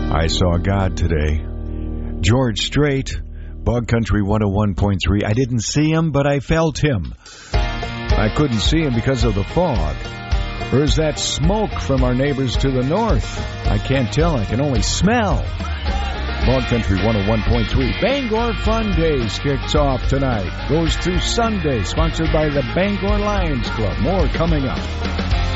I saw God today. George Strait, Bug Country 101.3. I didn't see him, but I felt him. I couldn't see him because of the fog. Or is that smoke from our neighbors to the north? I can't tell. I can only smell. Bug Country 101.3. Bangor Fun Days kicks off tonight. Goes through Sunday. Sponsored by the Bangor Lions Club. More coming up.